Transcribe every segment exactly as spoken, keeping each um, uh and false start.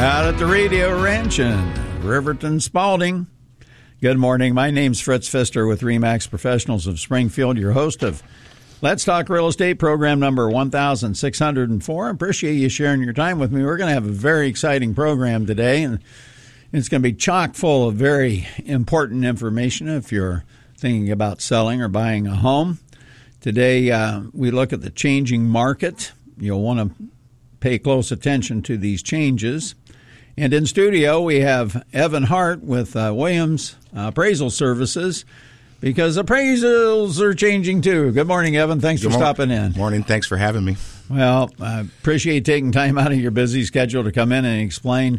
Out at the Radio Ranch in Riverton, Spalding. Good morning. My name's Fritz Pfister with RE/MAX Professionals of Springfield, your host of Let's Talk Real Estate, program number one thousand six hundred four. I appreciate you sharing your time with me. We're going to have a very exciting program today, and it's going to be chock full of very important information if you're thinking about selling or buying a home. Today, uh, we look at the changing market. You'll want to pay close attention to these changes. And in studio, we have Evan Hart with uh, Williams Appraisal Services, because appraisals are changing too. Good morning, Evan. Thanks Good for mor- stopping in. Morning. Thanks for having me. Well, I appreciate taking time out of your busy schedule to come in and explain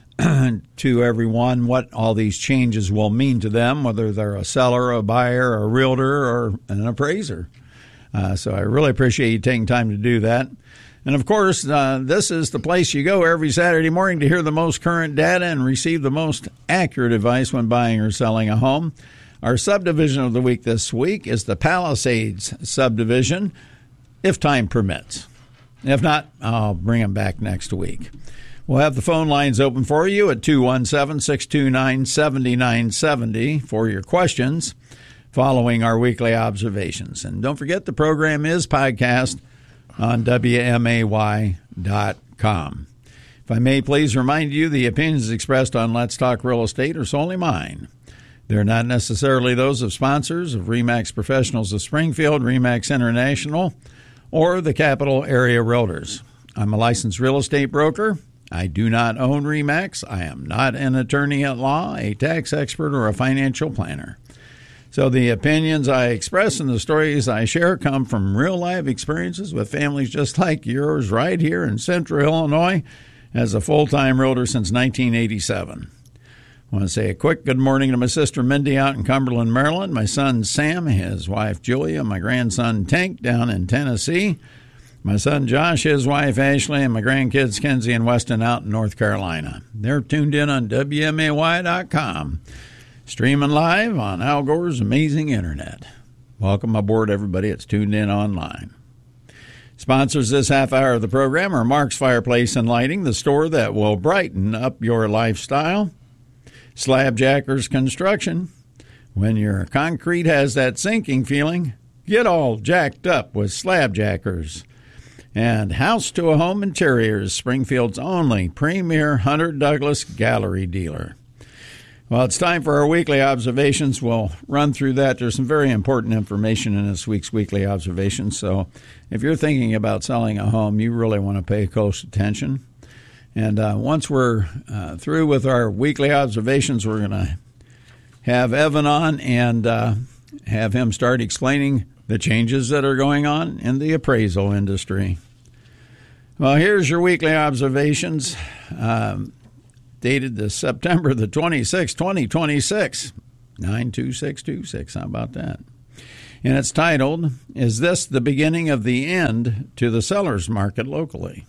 to everyone what all these changes will mean to them, whether they're a seller, a buyer, a realtor, or an appraiser. Uh, so I really appreciate you taking time to do that. And, of course, uh, this is the place you go every Saturday morning to hear the most current data and receive the most accurate advice when buying or selling a home. Our subdivision of the week this week is the Palisades subdivision, if time permits. If not, I'll bring them back next week. We'll have the phone lines open for you at two one seven, six two nine, seven nine seven zero for your questions following our weekly observations. And don't forget, the program is podcast on W M A Y dot com. If I may please remind you, the opinions expressed on Let's Talk Real Estate are solely mine. They're not necessarily those of sponsors of RE/MAX Professionals of Springfield, RE/MAX International, or the Capital Area Realtors. I'm a licensed real estate broker. I do not own RE/MAX. I am not an attorney at law, a tax expert, or a financial planner. So the opinions I express and the stories I share come from real-life experiences with families just like yours right here in Central Illinois as a full-time realtor since nineteen eighty-seven. I want to say a quick good morning to my sister Mindy out in Cumberland, Maryland, my son Sam, his wife Julia, my grandson Tank down in Tennessee, my son Josh, his wife Ashley, and my grandkids Kenzie and Weston out in North Carolina. They're tuned in on W M A Y dot com. Streaming live on Al Gore's amazing internet. Welcome aboard, everybody that's tuned in online. Sponsors this half hour of the program are Mark's Fireplace and Lighting, the store that will brighten up your lifestyle. Slabjackers Construction. When your concrete has that sinking feeling, get all jacked up with Slabjackers. And House to a Home Interiors, Springfield's only premier Hunter Douglas gallery dealer. Well, it's time for our weekly observations. We'll run through that. There's some very important information in this week's weekly observations. So if you're thinking about selling a home, you really want to pay close attention. And uh, once we're uh, through with our weekly observations, we're going to have Evan on and uh, have him start explaining the changes that are going on in the appraisal industry. Well, here's your weekly observations. Um, dated this September the twenty-sixth, twenty twenty-six, nine two six two six. How about that? And it's titled, Is This the Beginning of the End to the Seller's Market Locally?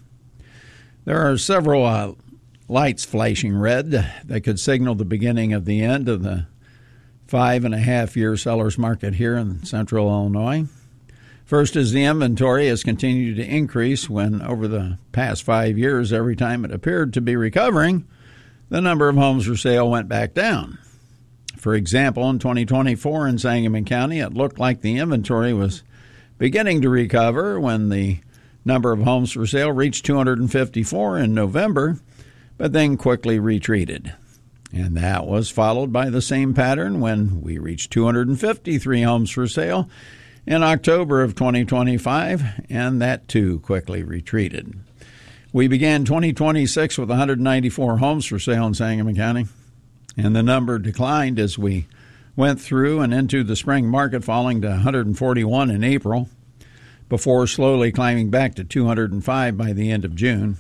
There are several uh, lights flashing red that could signal the beginning of the end of the five and a half year seller's market here in Central Illinois. First is the inventory has continued to increase when over the past five years, every time it appeared to be recovering, the number of homes for sale went back down. For example, in twenty twenty-four in Sangamon County, it looked like the inventory was beginning to recover when the number of homes for sale reached two hundred fifty-four in November, but then quickly retreated. And that was followed by the same pattern when we reached two hundred fifty-three homes for sale in October of twenty twenty-five, and that too quickly retreated. We began twenty twenty-six with one hundred ninety-four homes for sale in Sangamon County, and the number declined as we went through and into the spring market, falling to one hundred forty-one in April, before slowly climbing back to two hundred five by the end of June.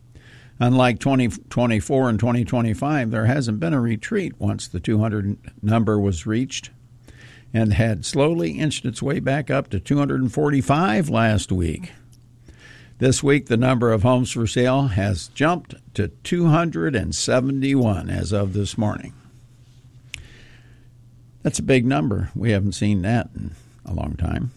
Unlike twenty twenty-four and twenty twenty-five, there hasn't been a retreat once the two hundred number was reached, and had slowly inched its way back up to two hundred forty-five last week. This week, the number of homes for sale has jumped to two hundred seventy-one as of this morning. That's a big number. We haven't seen that in a long time.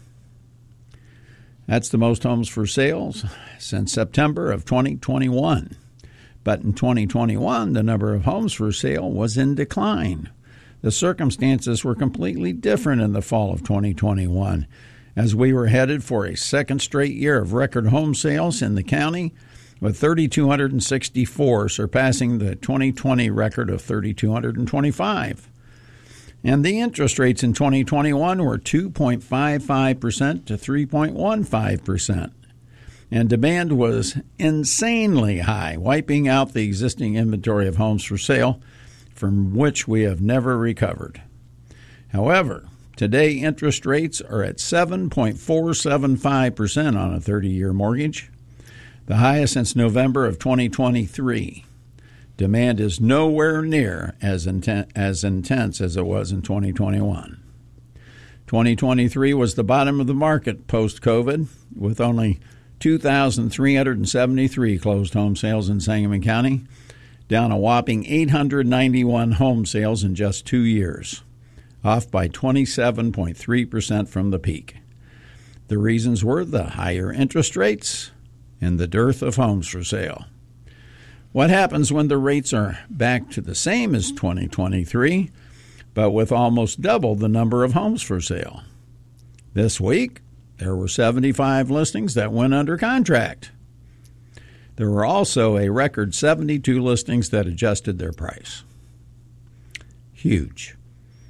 That's the most homes for sales since September of twenty twenty-one. But in twenty twenty-one, the number of homes for sale was in decline. The circumstances were completely different in the fall of twenty twenty-one, as we were headed for a second straight year of record home sales in the county, with three thousand two hundred sixty-four surpassing the twenty twenty record of three thousand two hundred twenty-five. And the interest rates in twenty twenty-one were two point five five percent to three point one five percent. And demand was insanely high, wiping out the existing inventory of homes for sale, from which we have never recovered. However, today interest rates are at seven point four seven five percent on a thirty-year mortgage, the highest since November of twenty twenty-three. Demand is nowhere near as inten- as intense as it was in twenty twenty-one. twenty twenty-three was the bottom of the market post-COVID, with only two thousand three hundred seventy-three closed home sales in Sangamon County, down a whopping eight hundred ninety-one home sales in just two years, off by twenty-seven point three percent from the peak. The reasons were the higher interest rates and the dearth of homes for sale. What happens when the rates are back to the same as twenty twenty-three, but with almost double the number of homes for sale? This week, there were seventy-five listings that went under contract. There were also a record seventy-two listings that adjusted their price. Huge.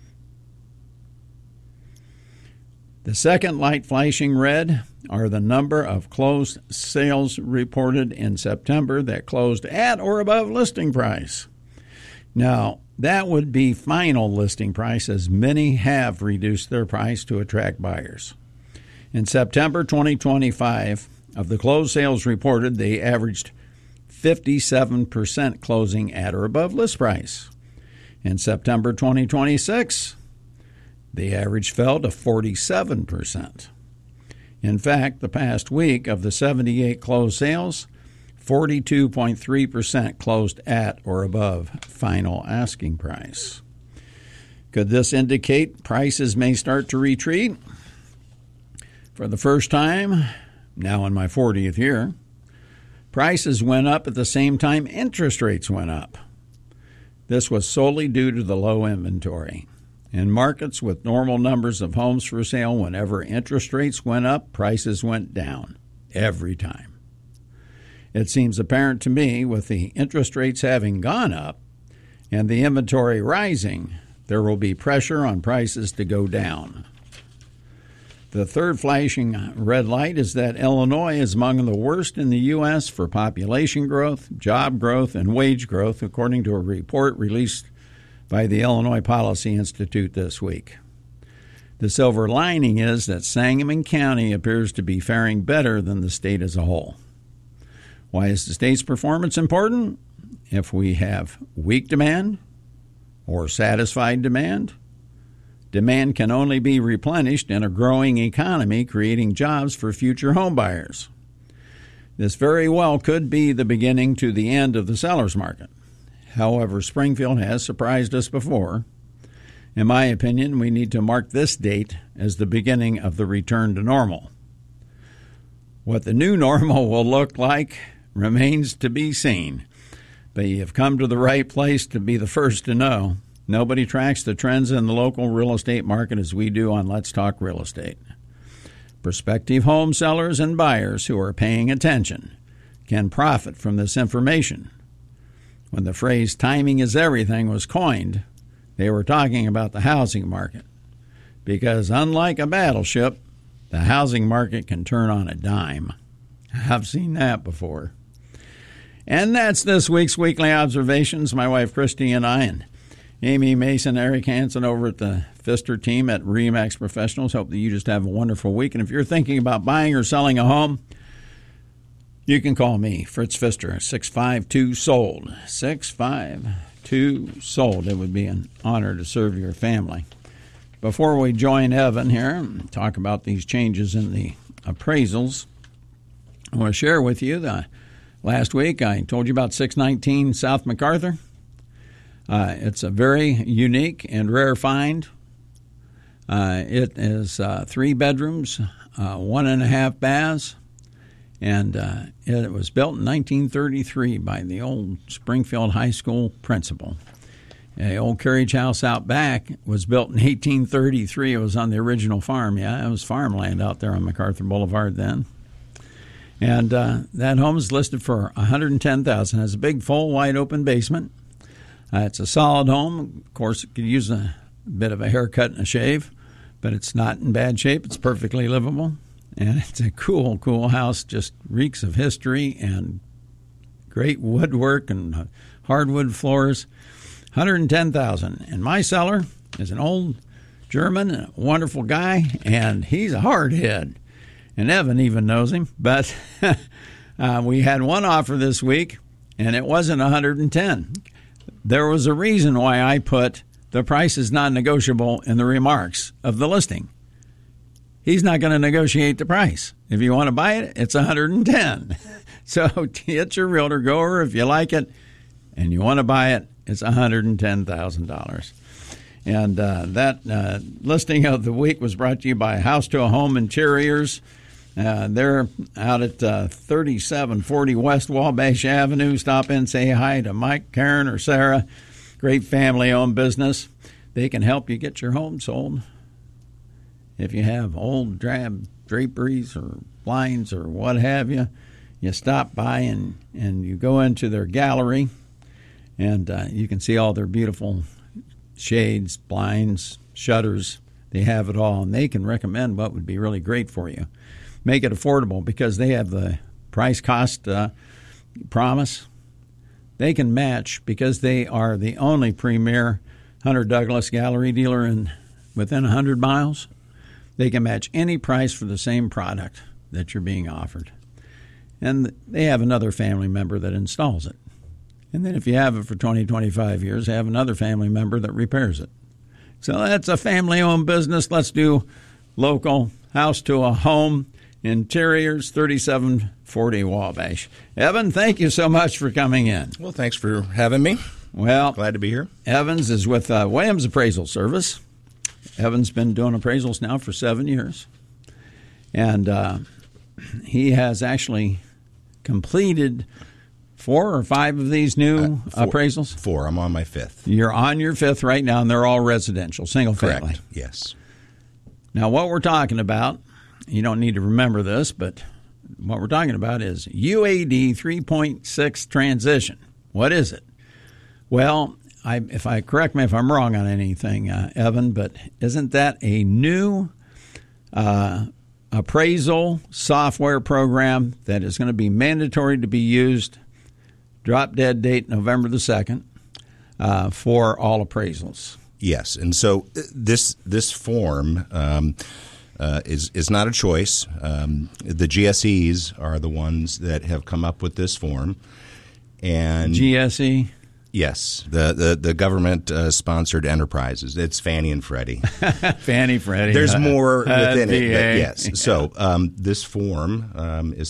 The second light flashing red are the number of closed sales reported in September that closed at or above listing price. Now, that would be final listing price, as many have reduced their price to attract buyers. In September twenty twenty-five, of the closed sales reported, they averaged fifty-seven percent closing at or above list price. In September twenty twenty-six, the average fell to forty-seven percent. In fact, the past week, of the seventy-eight closed sales, forty-two point three percent closed at or above final asking price. Could this indicate prices may start to retreat? For the first time, now in my fortieth year, prices went up at the same time interest rates went up. This was solely due to the low inventory. In markets with normal numbers of homes for sale, whenever interest rates went up, prices went down every time. It seems apparent to me, with the interest rates having gone up and the inventory rising, there will be pressure on prices to go down. The third flashing red light is that Illinois is among the worst in the U S for population growth, job growth, and wage growth, according to a report released by the Illinois Policy Institute this week. The silver lining is that Sangamon County appears to be faring better than the state as a whole. Why is the state's performance important? If we have weak demand or satisfied demand, demand can only be replenished in a growing economy, creating jobs for future home buyers. This very well could be the beginning to the end of the seller's market. However, Springfield has surprised us before. In my opinion, we need to mark this date as the beginning of the return to normal. What the new normal will look like remains to be seen, but you have come to the right place to be the first to know. Nobody tracks the trends in the local real estate market as we do on Let's Talk Real Estate. Prospective home sellers and buyers who are paying attention can profit from this information. When the phrase timing is everything was coined, they were talking about the housing market, because unlike a battleship, the housing market can turn on a dime. I've seen that before. And that's this week's Weekly Observations. My wife Christy and I, and Amy Mason, Eric Hansen over at the Pfister team at RE/MAX Professionals, hope that you just have a wonderful week. And if you're thinking about buying or selling a home, you can call me, Fritz Pfister, six five two sold. six five two sold. It would be an honor to serve your family. Before we join Evan here and talk about these changes in the appraisals, I want to share with you that last week I told you about six nineteen South MacArthur. Uh, it's a very unique and rare find. Uh, it is uh, three bedrooms, uh, one and a half baths. And uh, it was built in nineteen thirty-three by the old Springfield High School principal. The old carriage house out back was built in eighteen thirty-three. It was on the original farm. Yeah, it was farmland out there on MacArthur Boulevard then. And uh, that home is listed for one hundred ten thousand dollars. It has a big, full, wide-open basement. Uh, it's a solid home. Of course, it could use a bit of a haircut and a shave, but it's not in bad shape. It's perfectly livable. And it's a cool, cool house, just reeks of history and great woodwork and hardwood floors. one hundred ten thousand dollars. And my seller is an old German, a wonderful guy, and he's a hard head. And Evan even knows him. But uh, we had one offer this week, and it wasn't one hundred ten. There was a reason why I put the price is non-negotiable in the remarks of the listing. He's not going to negotiate the price. If you want to buy it, it's one hundred ten. So get your realtor, go over if you like it, and you want to buy it, it's one hundred ten thousand dollars. And uh, that uh, listing of the week was brought to you by House to a Home Interiors. Uh, they're out at uh, thirty-seven forty West Wabash Avenue. Stop in, say hi to Mike, Karen, or Sarah. Great family-owned business. They can help you get your home sold. If you have old drab draperies or blinds or what have you, you stop by and, and you go into their gallery, and uh, you can see all their beautiful shades, blinds, shutters. They have it all, and they can recommend what would be really great for you. Make it affordable because they have the price-cost uh, promise. They can match because they are the only premier Hunter Douglas gallery dealer in within one hundred miles. They can match any price for the same product that you're being offered. And they have another family member that installs it. And then if you have it for twenty, twenty-five years, they have another family member that repairs it. So that's a family-owned business. Let's do local, House to a Home Interiors, thirty-seven forty Wabash. Evan, thank you so much for coming in. Well, thanks for having me. Well, glad to be here. Evans is with uh, Williams Appraisal Service. Evan's been doing appraisals now for seven years. And uh, he has actually completed four or five of these new uh, four, appraisals? Four. I'm on my fifth. You're on your fifth right now, and they're all residential, single Correct. family. Yes. Now, what we're talking about, you don't need to remember this, but what we're talking about is U A D three point six transition. What is it? Well, I, if I correct me if I'm wrong on anything, uh, Evan, but isn't that a new uh, appraisal software program that is going to be mandatory to be used, drop dead date November the second, uh, for all appraisals? Yes, and so this this form um, uh, is is not a choice. Um, the G S Es are the ones that have come up with this form, and G S E. Yes, the the, the government uh, sponsored enterprises. It's Fannie and Freddie. Fannie, Freddie. There's more uh, within uh, it, but yes. So um, this form um, is